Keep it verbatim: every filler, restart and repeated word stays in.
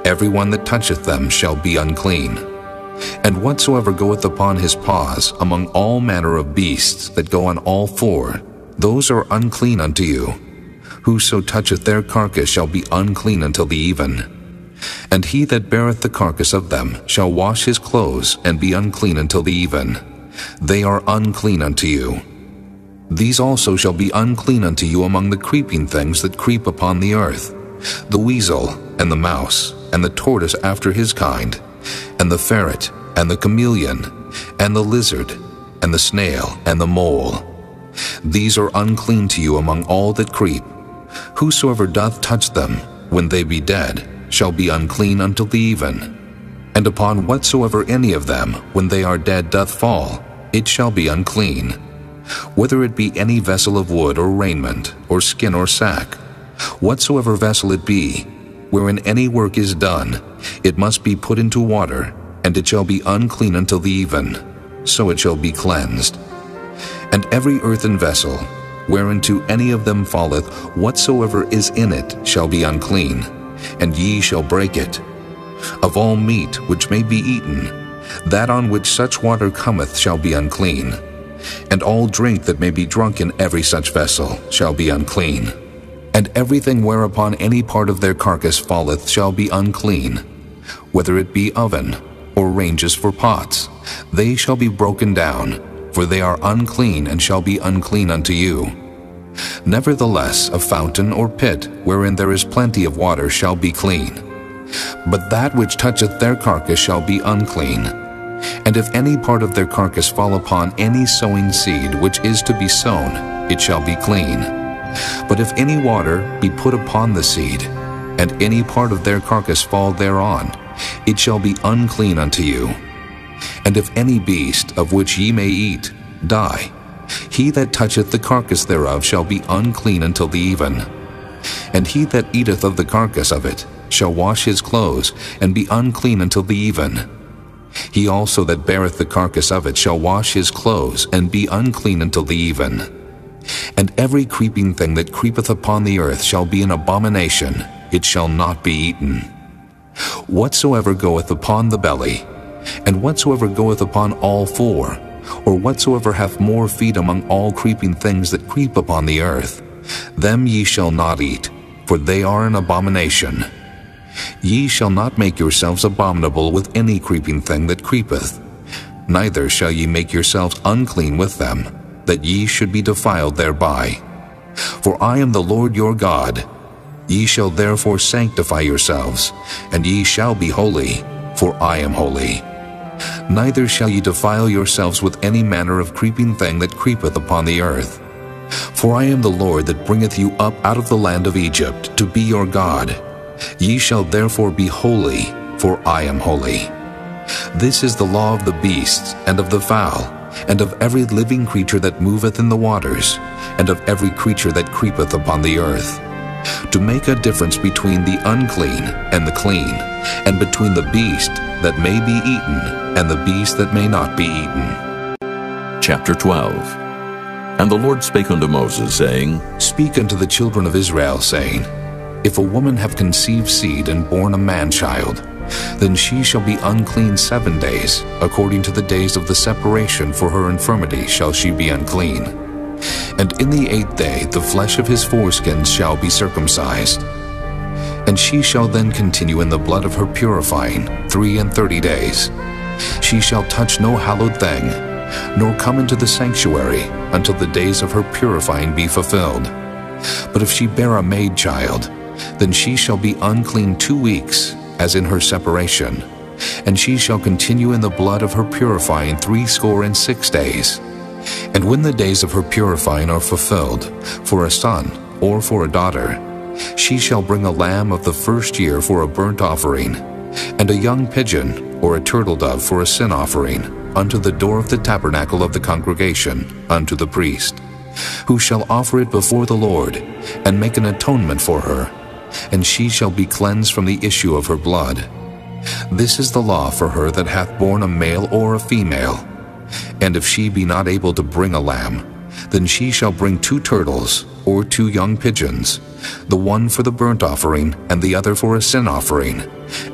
every one that toucheth them shall be unclean. And whatsoever goeth upon his paws among all manner of beasts that go on all four, those are unclean unto you. Whoso toucheth their carcass shall be unclean until the even. And he that beareth the carcass of them shall wash his clothes and be unclean until the even. They are unclean unto you. These also shall be unclean unto you among the creeping things that creep upon the earth, the weasel, and the mouse, and the tortoise after his kind, and the ferret, and the chameleon, and the lizard, and the snail, and the mole. These are unclean to you among all that creep. Whosoever doth touch them, when they be dead, shall be unclean until the even. And upon whatsoever any of them, when they are dead, doth fall, it shall be unclean. Whether it be any vessel of wood or raiment, or skin or sack, whatsoever vessel it be, wherein any work is done, it must be put into water, and it shall be unclean until the even, so it shall be cleansed. And every earthen vessel, whereinto any of them falleth, whatsoever is in it shall be unclean, and ye shall break it. Of all meat which may be eaten, that on which such water cometh shall be unclean, and all drink that may be drunk in every such vessel shall be unclean. And everything whereupon any part of their carcass falleth shall be unclean, whether it be oven, or ranges for pots, they shall be broken down, for they are unclean and shall be unclean unto you. Nevertheless, a fountain or pit, wherein there is plenty of water, shall be clean. But that which toucheth their carcass shall be unclean. And if any part of their carcass fall upon any sowing seed which is to be sown, it shall be clean. But if any water be put upon the seed, and any part of their carcass fall thereon, it shall be unclean unto you. And if any beast, of which ye may eat, die, he that toucheth the carcass thereof shall be unclean until the even. And he that eateth of the carcass of it shall wash his clothes, and be unclean until the even. He also that beareth the carcass of it shall wash his clothes, and be unclean until the even. And every creeping thing that creepeth upon the earth shall be an abomination, it shall not be eaten. Whatsoever goeth upon the belly, and whatsoever goeth upon all four, or whatsoever hath more feet among all creeping things that creep upon the earth, them ye shall not eat, for they are an abomination. Ye shall not make yourselves abominable with any creeping thing that creepeth, neither shall ye make yourselves unclean with them, that ye should be defiled thereby. For I am the Lord your God. Ye shall therefore sanctify yourselves, and ye shall be holy, for I am holy. Neither shall ye defile yourselves with any manner of creeping thing that creepeth upon the earth. For I am the Lord that bringeth you up out of the land of Egypt, to be your God. Ye shall therefore be holy, for I am holy. This is the law of the beasts, and of the fowl, and of every living creature that moveth in the waters, and of every creature that creepeth upon the earth, to make a difference between the unclean and the clean, and between the beast that may be eaten and the beast that may not be eaten. Chapter twelve. And the Lord spake unto Moses, saying, Speak unto the children of Israel, saying, If a woman have conceived seed and born a man-child, then she shall be unclean seven days, according to the days of the separation for her infirmity shall she be unclean. And in the eighth day the flesh of his foreskins shall be circumcised. And she shall then continue in the blood of her purifying three and thirty days. She shall touch no hallowed thing, nor come into the sanctuary until the days of her purifying be fulfilled. But if she bear a maid child, then she shall be unclean two weeks, as in her separation, and she shall continue in the blood of her purifying threescore and six days. And when the days of her purifying are fulfilled, for a son or for a daughter, she shall bring a lamb of the first year for a burnt offering, and a young pigeon or a turtle dove for a sin offering, unto the door of the tabernacle of the congregation, unto the priest, who shall offer it before the Lord, and make an atonement for her, and she shall be cleansed from the issue of her blood. This is the law for her that hath borne a male or a female. And if she be not able to bring a lamb, then she shall bring two turtles, or two young pigeons, the one for the burnt offering, and the other for a sin offering,